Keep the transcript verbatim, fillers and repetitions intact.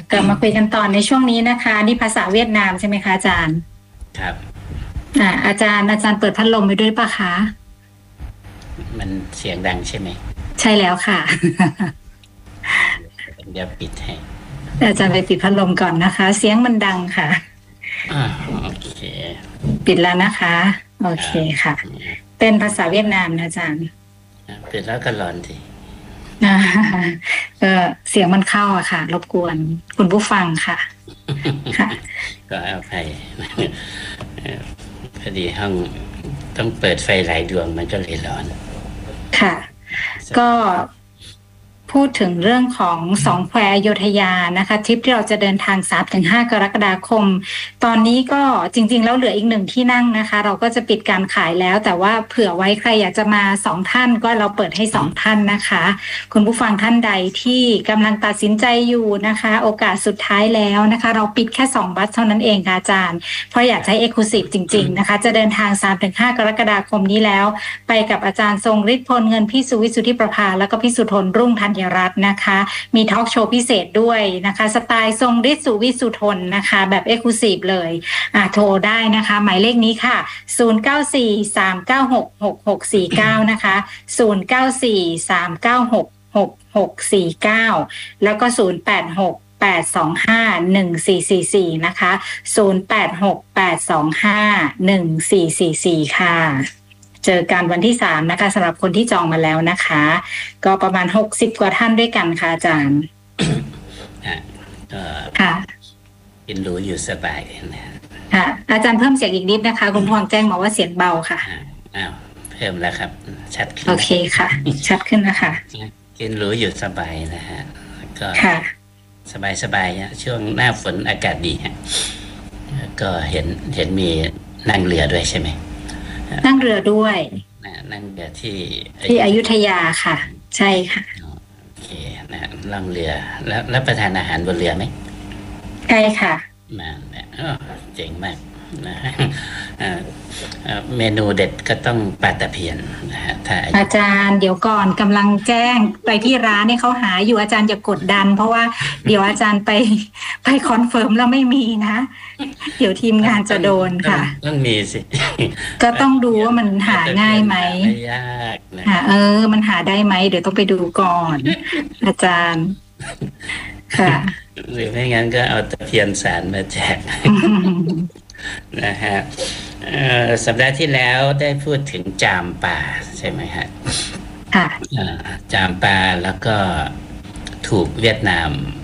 กลับมาคุยกันต่อในช่วงนี้นะคะนี่ภาษาเวียดนามใช่ไหมคะอาจารย์ครับอ่าอาจารย์อาจารย์เปิดพัดลมไปด้วยปะคะมันเสียงดังใช่ไหมใช่แล้วค่ะเดี๋ยวปิดให้อาจารย์ไปปิดพัดลมก่อนนะคะเสียงมันดังค่ะอ่าโอเคปิดแล้วนะคะโอเคค่ะเป็นภาษาเวียดนามนะอาจารย์ปิดแล้วก็ร้อนสิเออเสียงมันเข้าอะค่ะรบกวนคุณผู้ฟังค่ะค่ะก็อภัยพอดีห้องต้องเปิดไฟหลายดวงมันก็เลยร้อนค่ะก็พูดถึงเรื่องของสองแควอโยธยานะคะทริปที่เราจะเดินทาง สามถึงห้า กรกฎาคมตอนนี้ก็จริงๆแล้วเหลืออีกหนึ่งที่นั่งนะคะเราก็จะปิดการขายแล้วแต่ว่าเผื่อไว้ใครอยากจะมาสองท่านก็เราเปิดให้สองท่านนะคะคุณผู้ฟังท่านใดที่กำลังตัดสินใจอยู่นะคะโอกาสสุดท้ายแล้วนะคะเราปิดแค่สองบัสเท่านั้นเองค่ะอาจารย์เพราะอยากให้เอ็กซ์คลูซีฟจริงๆนะคะจะเดินทาง สามถึงห้า กรกฎาคมนี้แล้วไปกับอาจารย์ทรงฤทธิ์พลเงินพี่สุวิสุทธิประภาแล้วก็พี่สุทนรุ่งธัญรัตน์นะคะมีทอล์กโชว์พิเศษด้วยนะคะสไตล์ทรงฤทธิ์สุวิสุทนนะคะแบบเอ็กซ์คลูซีฟเลยอ่ะโทรได้นะคะหมายเลขนี้ค่ะศูนย์ เก้า สี่ สาม เก้า หก หก หก สี่ เก้านะคะศูนย์ เก้า สี่ สาม เก้า หก หก หก สี่ เก้าแล้วก็ศูนย์ แปด หก แปด สอง ห้า หนึ่ง สี่ สี่ สี่นะคะศูนย์ แปด หก แปด สอง ห้า หนึ่ง สี่ สี่ สี่ค่ะเจอกันวันที่สามนะคะสำหรับคนที่จองมาแล้วนะคะก็ประมาณหกสิบกว่าท่านด้วยกันค่ะอาจารย์ค่ะกินรู้อยู่สบายนะค่ะอาจารย์เพิ่มเสียงอีกนิดนะคะคุณพวงแจ้งมาว่าเสียงเบาค่ะอ้าวเพิ่มแล้วครับชัดขึ้นโอเคค่ะชัดขึ้นนะคะกินรู้อยู่สบายนะฮะก็สบายสบายฮะช่วงหน้าฝนอากาศดีฮะก็เห็นเห็นมีนั่งเรือด้วยใช่ไหมนั่งเรือด้วยนั่งเรือที่ที่อยุธยาค่ะใช่ค่ะโอเคนะนั่งเรือแล้วรับประทานอาหารบนเรือไหมใช่ค่ะมาเนี่ยเจ๋งมากนะฮะเมนูเด็ดก็ต้องปลาตะเพียนนะฮะถ้าอาจารย์เดี๋ยวก่อนกำลังแจ้งไปที่ร้านนี่เขาหาอยู่อาจารย์อย่ากดดันเพราะว่าเดี๋ยวอาจารย์ไปไปคอนเฟิร์มแล้วไม่มีนะเดี๋ยวทีมงานจะโดนค่ะต้องมีสิก็ต้องดูว่ามันหาง่ายไหมไม่ยากนะเออมันหาได้ไหมเดี๋ยวต้องไปดูก่อนอาจารย์ค่ะหรือไม่งั้นก็เอาตะเพียนสารมาแจกนะฮะสัปดาห์ที่แล้วได้พูดถึงจามป่าใช่ไหมฮะค่ะจามป่าแล้วก็ถูกเวียดนาม